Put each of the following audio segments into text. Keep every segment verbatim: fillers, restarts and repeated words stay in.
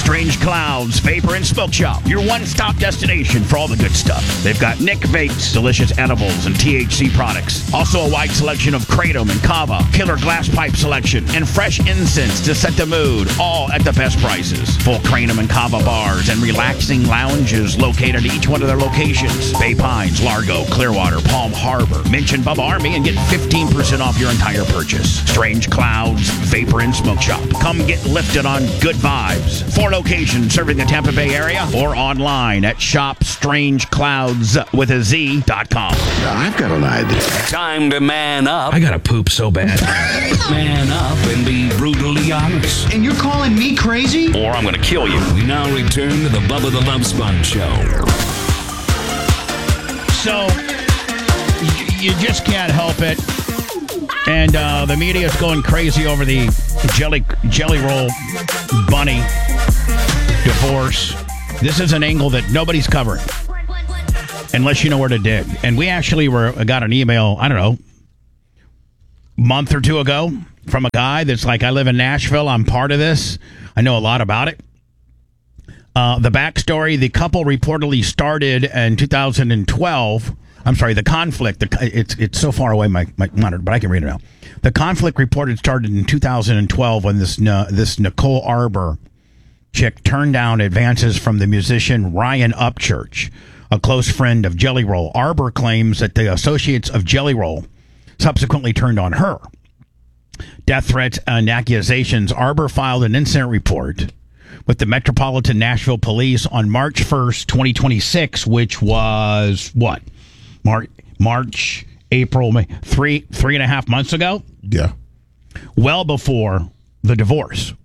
Strange Clouds Vapor and Smoke Shop, your one-stop destination for all the good stuff. They've got Nick Vapes, delicious edibles and T H C products. Also a wide selection of Kratom and Kava, killer glass pipe selection, and fresh incense to set the mood, all at the best prices. Full Kratom and Kava bars and relaxing lounges located at each one of their locations. Bay Pines, Largo, Clearwater, Palm Harbor. Mention Bubba Army and get fifteen percent off your entire purchase. Strange Clouds Vapor and Smoke Shop. Come get lifted on good vibes. Four locations serving the Tampa Bay area or online at shop strange clouds with a Z dot com. I've got an idea. Time to man up. I gotta poop so bad. Man up and be brutally honest. And you're calling me crazy? Or I'm going to kill you. We now return to the Bubba the Love Sponge Show. So, y- you just can't help it. And uh, the media is going crazy over the Jelly Jelly Roll Bunny divorce. This is an angle that nobody's covering, unless you know where to dig. And we actually were got an email, I don't know, month or two ago from a guy that's like, I live in Nashville. I'm part of this. I know a lot about it. Uh, the backstory, the couple reportedly started in two thousand twelve. I'm sorry, the conflict, the, it's it's so far away, my, my monitor, but I can read it now. The conflict reported started in two thousand twelve when this uh, this Nicole Arbour chick turned down advances from the musician Ryan Upchurch, a close friend of Jelly Roll. Arbour claims that the associates of Jelly Roll subsequently turned on her. Death threats and accusations. Arbour filed an incident report with the Metropolitan Nashville Police on March first, twenty twenty-six, which was what? March, March, April, May, three, three and a half months ago? Yeah. Well before the divorce.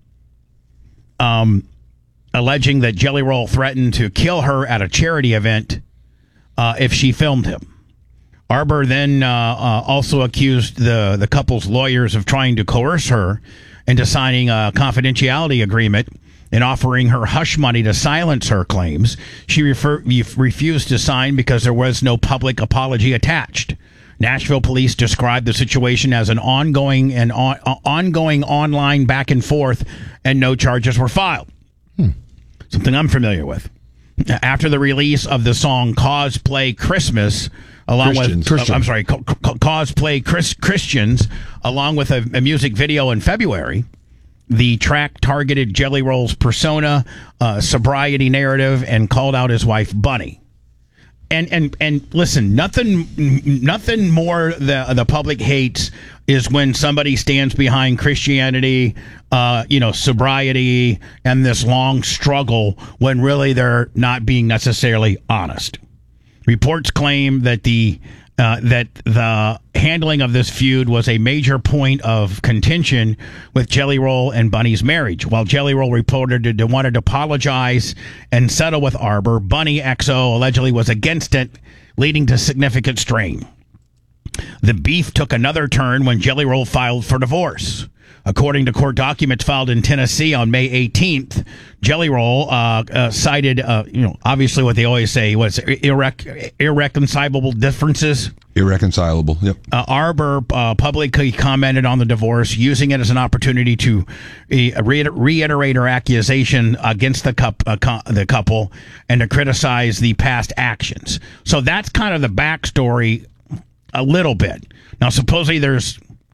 Um, alleging that Jelly Roll threatened to kill her at a charity event uh, if she filmed him. Arbour then uh, uh, also accused the, the couple's lawyers of trying to coerce her into signing a confidentiality agreement and offering her hush money to silence her claims. She refer- refused to sign because there was no public apology attached. Nashville police described the situation as an ongoing and on- ongoing online back and forth, and no charges were filed. Hmm. Something I'm familiar with. After the release of the song Cosplay Christmas, along Christians. with, uh, I'm sorry, co- co- Cosplay Chris- Christians, along with a, a music video in February, the track targeted Jelly Roll's persona, uh, sobriety narrative, and called out his wife, Bunny. And and and listen, nothing nothing more the the public hates is when somebody stands behind Christianity, uh, you know, sobriety, and this long struggle when really they're not being necessarily honest. Reports claim that the Uh, that the handling of this feud was a major point of contention with Jelly Roll and Bunny's marriage. While Jelly Roll reported to wanted to apologize and settle with Arbour, Bunny X O allegedly was against it, leading to significant strain. The beef took another turn when Jelly Roll filed for divorce. According to court documents filed in Tennessee on May eighteenth, Jelly Roll uh, uh, cited, uh, you know, obviously what they always say was irrec- irreconcilable differences. Irreconcilable, yep. Uh, Arbour uh, publicly commented on the divorce, using it as an opportunity to uh, re- reiterate her accusation against the, cup, uh, co- the couple and to criticize the past actions. So that's kind of the backstory a little bit. Now, supposedly there's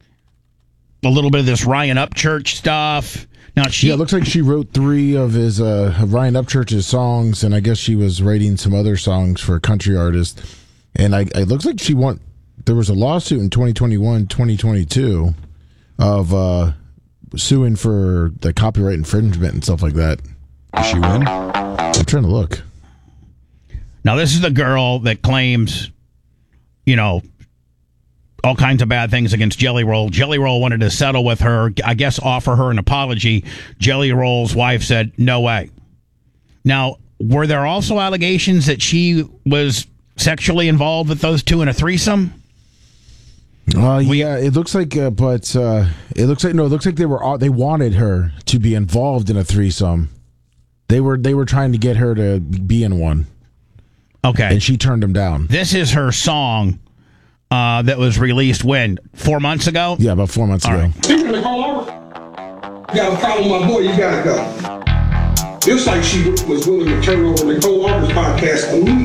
a little bit of this Ryan Upchurch stuff. Now she, yeah, it looks like she wrote three of his uh, Ryan Upchurch's songs, and I guess she was writing some other songs for a country artist. And I, it looks like she won. There was a lawsuit in twenty twenty-one, twenty twenty-two of uh, suing for the copyright infringement and stuff like that. Did she win? I'm trying to look. Now this is the girl that claims, you know, all kinds of bad things against Jelly Roll. Jelly Roll wanted to settle with her, I guess offer her an apology. Jelly Roll's wife said, no way. Now, were there also allegations that she was sexually involved with those two in a threesome? Uh, yeah, it looks like, uh, but uh, it looks like, no, it looks like they were, they wanted her to be involved in a threesome. They were, they were trying to get her to be in one. Okay. And she turned them down. This is her song. Uh, that was released when? Four months ago? Yeah, about four months All ago. Right. You got a problem with my boy, you gotta go. Just like she was willing to turn over Nicole Arger's podcast immediately.